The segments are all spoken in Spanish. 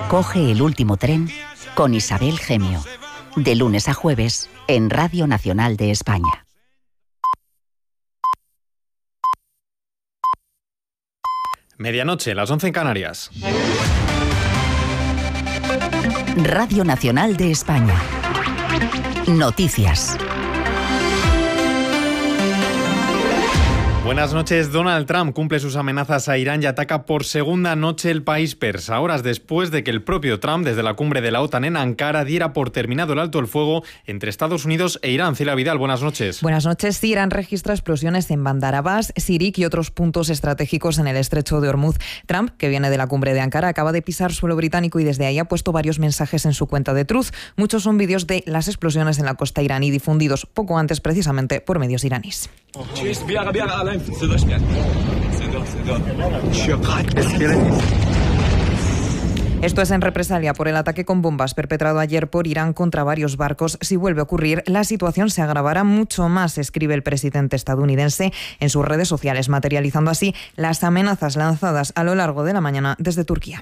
Coge el último tren con Isabel Gemio. De lunes a jueves en Radio Nacional de España. Medianoche, las 11 en Canarias. Radio Nacional de España. Noticias. Buenas noches. Donald Trump cumple sus amenazas a Irán y ataca por segunda noche el país persa, horas después de que el propio Trump, desde la cumbre de la OTAN en Ankara, diera por terminado el alto el fuego entre Estados Unidos e Irán. Celia Vidal, buenas noches. Buenas noches. Sí, Irán registra explosiones en Bandar Abbas, Sirik y otros puntos estratégicos en el estrecho de Hormuz. Trump, que viene de la cumbre de Ankara, acaba de pisar suelo británico y desde ahí ha puesto varios mensajes en su cuenta de Truth. Muchos son vídeos de las explosiones en la costa iraní difundidos poco antes precisamente por medios iraníes. Esto es en represalia por el ataque con bombas perpetrado ayer por Irán contra varios barcos. Si vuelve a ocurrir, la situación se agravará mucho más, escribe el presidente estadounidense en sus redes sociales, materializando así las amenazas lanzadas a lo largo de la mañana desde Turquía.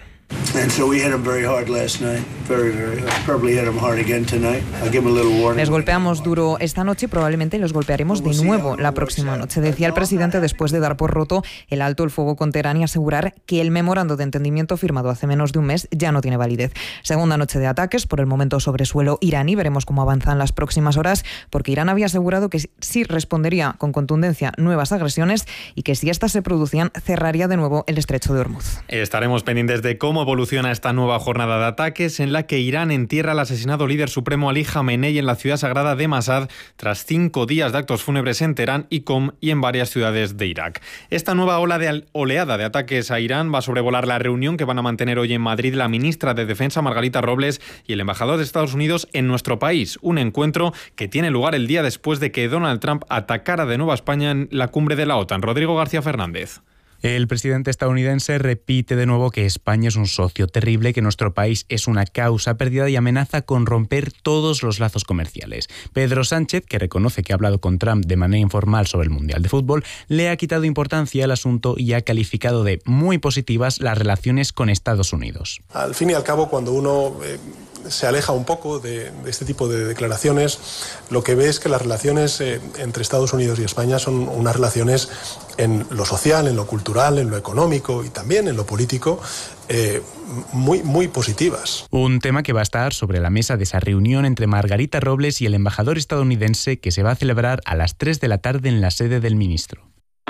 Les golpeamos duro esta noche y probablemente los golpearemos de nuevo la próxima noche, decía el presidente después de dar por roto el alto el fuego con Teherán y asegurar que el memorando de entendimiento firmado hace menos de un mes ya no tiene validez. Segunda noche de ataques, por el momento sobre suelo iraní. Veremos cómo avanzan las próximas horas, porque Irán había asegurado que sí respondería con contundencia nuevas agresiones y que si estas se producían cerraría de nuevo el estrecho de Hormuz. Estaremos pendientes de cómo evoluciona esta nueva jornada de ataques en la que Irán entierra al asesinado líder supremo Ali Jamenei en la ciudad sagrada de Mashhad tras 5 días de actos fúnebres en Teherán y Qom y en varias ciudades de Irak. Esta nueva oleada de ataques a Irán va a sobrevolar la reunión que van a mantener hoy en Madrid la ministra de Defensa Margarita Robles y el embajador de Estados Unidos en nuestro país, un encuentro que tiene lugar el día después de que Donald Trump atacara de nuevo a España en la cumbre de la OTAN. Rodrigo García Fernández. El presidente estadounidense repite de nuevo que España es un socio terrible, que nuestro país es una causa perdida y amenaza con romper todos los lazos comerciales. Pedro Sánchez, que reconoce que ha hablado con Trump de manera informal sobre el Mundial de Fútbol, le ha quitado importancia al asunto y ha calificado de muy positivas las relaciones con Estados Unidos. Al fin y al cabo, cuando uno se aleja un poco de este tipo de declaraciones, lo que ve es que las relaciones entre Estados Unidos y España son unas relaciones en lo social, en lo cultural, en lo económico y también en lo político muy positivas. Un tema que va a estar sobre la mesa de esa reunión entre Margarita Robles y el embajador estadounidense, que se va a celebrar a las 3 de la tarde en la sede del ministro.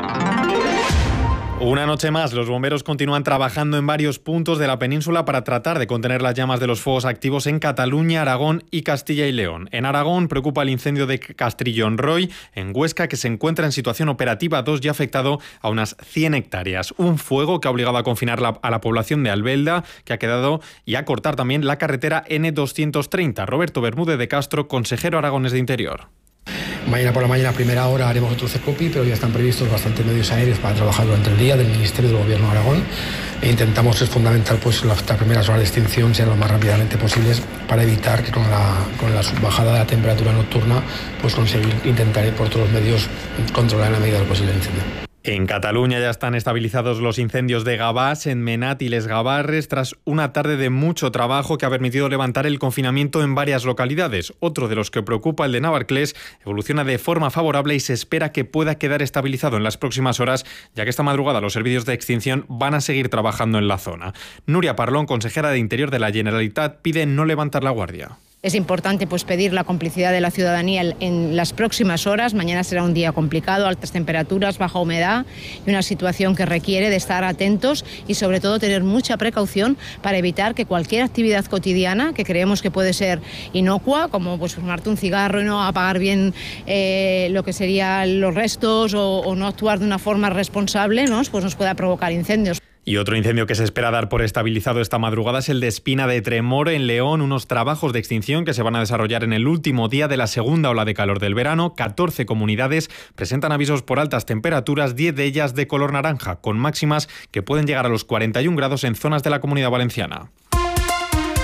Una noche más, los bomberos continúan trabajando en varios puntos de la península para tratar de contener las llamas de los fuegos activos en Cataluña, Aragón y Castilla y León. En Aragón preocupa el incendio de Castrillón-Roy, en Huesca, que se encuentra en situación operativa 2 y ha afectado a unas 100 hectáreas. Un fuego que ha obligado a confinar a la población de Albelda, que ha quedado, y a cortar también la carretera N230. Roberto Bermúdez de Castro, consejero aragonés de Interior. Mañana por la mañana, a primera hora, haremos otro CECOPI, pero ya están previstos bastantes medios aéreos para trabajar durante el día del Ministerio del Gobierno de Aragón. E intentamos, es fundamental, pues las primeras horas de extinción sean lo más rápidamente posibles para evitar que con la bajada de la temperatura nocturna, pues intentar por todos los medios controlar en la medida de lo posible el incendio. En Cataluña ya están estabilizados los incendios de Gavàs, en Menat y Les Gavarres, tras una tarde de mucho trabajo que ha permitido levantar el confinamiento en varias localidades. Otro de los que preocupa, el de Navarcles, evoluciona de forma favorable y se espera que pueda quedar estabilizado en las próximas horas, ya que esta madrugada los servicios de extinción van a seguir trabajando en la zona. Núria Parlón, consejera de Interior de la Generalitat, pide no levantar la guardia. Es importante pedir la complicidad de la ciudadanía en las próximas horas. Mañana será un día complicado, altas temperaturas, baja humedad y una situación que requiere de estar atentos y sobre todo tener mucha precaución para evitar que cualquier actividad cotidiana que creemos que puede ser inocua, como fumarte un cigarro y no apagar bien lo que serían los restos o no actuar de una forma responsable, nos pueda provocar incendios. Y otro incendio que se espera dar por estabilizado esta madrugada es el de Espina de Tremor, en León, unos trabajos de extinción que se van a desarrollar en el último día de la segunda ola de calor del verano. 14 comunidades presentan avisos por altas temperaturas, 10 de ellas de color naranja, con máximas que pueden llegar a los 41 grados en zonas de la Comunidad Valenciana.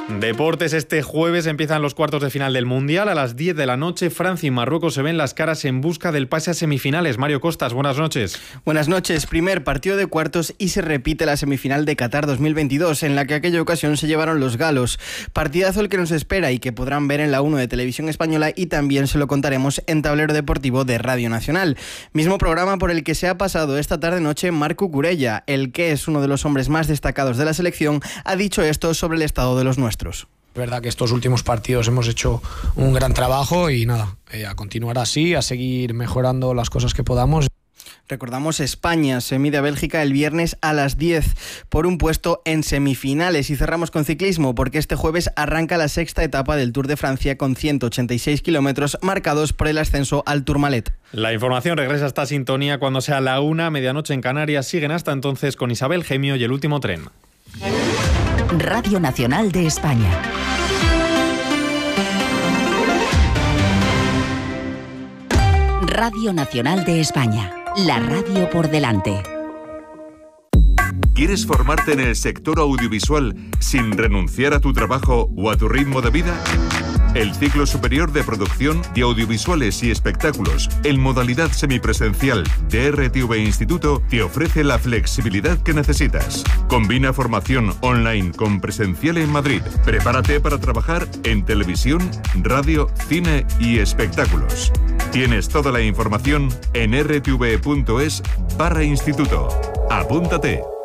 Deportes, este jueves empiezan los cuartos de final del Mundial. A las 10 de la noche, Francia y Marruecos se ven las caras en busca del pase a semifinales. Mario Costas, buenas noches. Buenas noches. Primer partido de cuartos y se repite la semifinal de Qatar 2022, en la que aquella ocasión se llevaron los galos. Partidazo el que nos espera y que podrán ver en la 1 de Televisión Española, y también se lo contaremos en Tablero Deportivo de Radio Nacional. Mismo programa por el que se ha pasado esta tarde-noche Marc Cucurella, el que es uno de los hombres más destacados de la selección, ha dicho esto sobre el estado de los nuestros. Es verdad que estos últimos partidos hemos hecho un gran trabajo y nada, a continuar así, a seguir mejorando las cosas que podamos. Recordamos, España se mide a Bélgica el viernes a las 10 por un puesto en semifinales. Y cerramos con ciclismo, porque este jueves arranca la sexta etapa del Tour de Francia con 186 kilómetros marcados por el ascenso al Tourmalet. La información regresa a esta sintonía cuando sea la 1, medianoche en Canarias. Siguen hasta entonces con Isabel Gemio y El Último Tren. Radio Nacional de España. Radio Nacional de España. La radio por delante. ¿Quieres formarte en el sector audiovisual sin renunciar a tu trabajo o a tu ritmo de vida? El ciclo superior de producción de audiovisuales y espectáculos en modalidad semipresencial de RTV Instituto te ofrece la flexibilidad que necesitas. Combina formación online con presencial en Madrid. Prepárate para trabajar en televisión, radio, cine y espectáculos. Tienes toda la información en rtv.es/instituto. Apúntate.